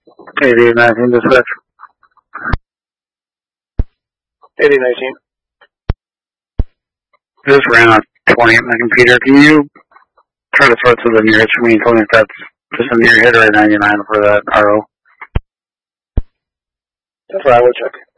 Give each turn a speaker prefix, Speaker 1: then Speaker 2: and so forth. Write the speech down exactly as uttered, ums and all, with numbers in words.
Speaker 1: eighty nineteen dispatch.
Speaker 2: eighty nineteen.
Speaker 1: Just ran on twenty at my computer. Can you try to sort to the nearest for me and tell me if that's just a near hit or a ninety-nine for that R O?
Speaker 2: That's what I would check.